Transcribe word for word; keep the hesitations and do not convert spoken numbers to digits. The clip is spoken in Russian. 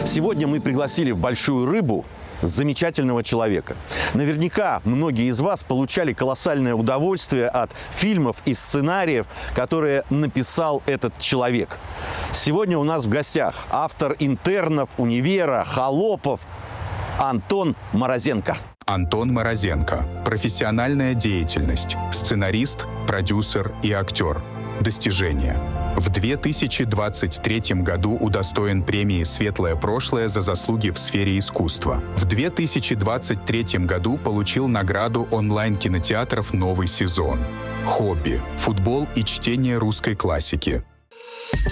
Сегодня мы пригласили в «Большую рыбу» замечательного человека. Наверняка многие из вас получали колоссальное удовольствие от фильмов и сценариев, которые написал этот человек. Сегодня у нас в гостях автор «Интернов», «Универа», «Холопов» Антон Морозенко. Антон Морозенко. Профессиональная деятельность. Сценарист, продюсер и актер. Достижения. В две тысячи двадцать третьем году удостоен премии «Светлое прошлое» за заслуги в сфере искусства. В две тысячи двадцать третьем году получил награду онлайн-кинотеатров «Новый сезон». Хобби. Футбол и чтение русской классики.